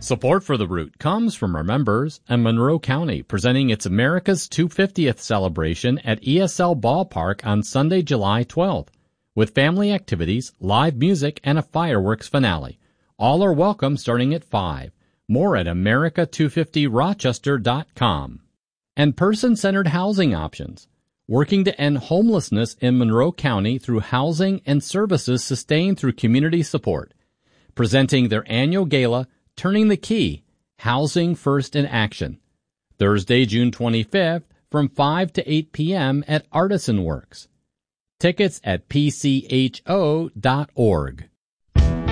Support for The Root comes from our members and Monroe County, presenting its America's 250th celebration at ESL Ballpark on Sunday, July 12th, with family activities, live music, and a fireworks finale. All are welcome starting at 5. More at America250Rochester.com. And person-centered housing options, working to end homelessness in Monroe County through housing and services sustained through community support. Presenting their annual gala, Turning the Key, Housing First in Action. Thursday, June 25th from 5 to 8 p.m. at Artisan Works. Tickets at pcho.org.